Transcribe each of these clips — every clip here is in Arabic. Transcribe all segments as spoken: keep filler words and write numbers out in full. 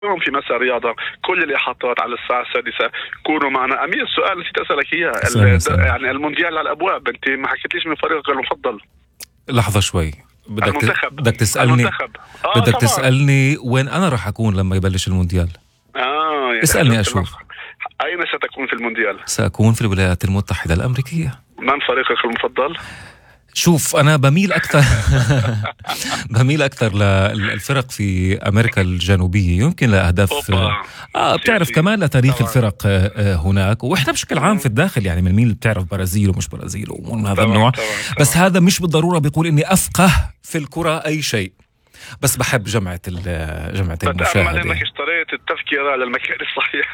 اليوم في مساء رياضة كل الإحاطات على الساعة السادسة. كونوا معنا. أمير، السؤال نسيت أسألك إياه، يعني المونديال على الأبواب، أنت ما حكيتليش من فريقك المفضل. لحظة شوي، بدك المنتخب. بدك تسألني المنتخب. آه بدك طبعا. تسألني وين أنا راح أكون لما يبلش المونديال. آه يعني اسألني أشوف. أين ستكون في المونديال؟ سأكون في الولايات المتحدة الأمريكية. من فريقك المفضل؟ شوف، أنا بميل أكثر بميل أكثر للفرق في أمريكا الجنوبية، يمكن لأهداف آه بتعرف كمان لتاريخ طبعا. الفرق هناك، وإحنا بشكل عام في الداخل يعني من مين بتعرف برازيل ومش برازيل ومن هذا النوع. طبعاً طبعاً. بس هذا مش بالضرورة بيقول إني أفقه في الكرة أي شيء، بس بحب جمعة جمعة المشاهدة. بتأمل إنك اشتريت التذكرة للمكان الصحيح.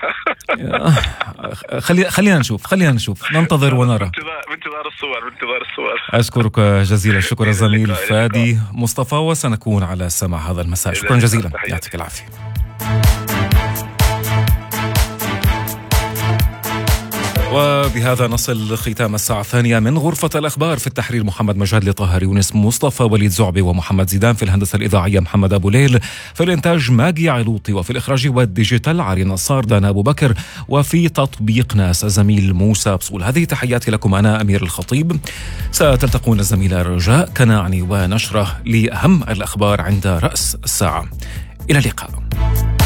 خلي خلينا نشوف خلينا نشوف ننتظر ونرى. بانتظار الصور بانتظار الصور. أشكرك جزيلا الشكر الزميل فادي مصطفى، وسنكون على السمع هذا المساء. شكرا جزيلا، يعطيك العافية. وبهذا نصل ختام الساعة الثانية من غرفة الأخبار. في التحرير محمد مجاد، طاهر يونس، مصطفى وليد زعبي ومحمد زيدان. في الهندسة الإذاعية محمد أبو ليل. في الإنتاج ماجي علوطي. وفي الإخراج والديجيتال عري نصار، دانا أبو بكر. وفي تطبيق ناس الزميل موسى بصول. هذه تحياتي لكم، أنا أمير الخطيب. ستلتقون الزميلة رجاء كناعني ونشرة لأهم الأخبار عند رأس الساعة. إلى اللقاء.